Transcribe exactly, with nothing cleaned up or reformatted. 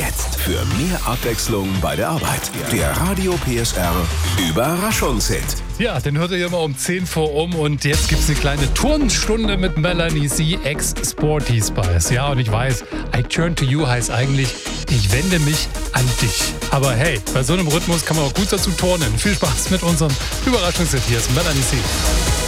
jetzt für mehr Abwechslung bei der Arbeit. Der Radio P S R Überraschungshit. Ja, den hört ihr immer um zehn vor um und jetzt gibt's eine kleine Turnstunde mit Melanie C. ex Sporty Spice. Ja, und ich weiß, I Turn to You heißt eigentlich, ich wende mich an dich. Aber hey, bei so einem Rhythmus kann man auch gut dazu turnen. Viel Spaß mit unserem Überraschungshit. Hier ist Melanie C.